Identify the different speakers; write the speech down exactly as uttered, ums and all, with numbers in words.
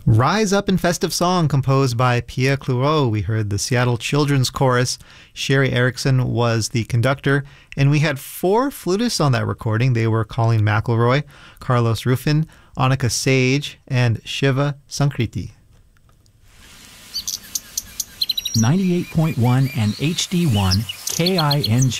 Speaker 1: Rise Up in Festive Song, composed by Pierre Cloureau. We heard the Seattle Children's Chorus. Sherry Erickson was the conductor, and we had four flutists on that recording. They were Colleen McElroy, Carlos Rufin, Annika Sage, and Shiva Sankriti.
Speaker 2: ninety-eight point one and H D one K I N G